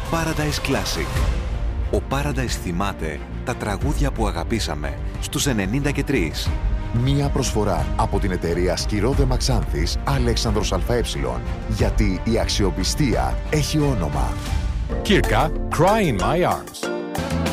Paradise Classic. Ο Paradise θυμάται τα τραγούδια που αγαπήσαμε στους 93. Μία προσφορά από την εταιρεία Σκυρόδε Μαξάνθης Αλέξανδρος ΑΕ. Γιατί η αξιοπιστία έχει όνομα. Kirka, Cry in My Arms.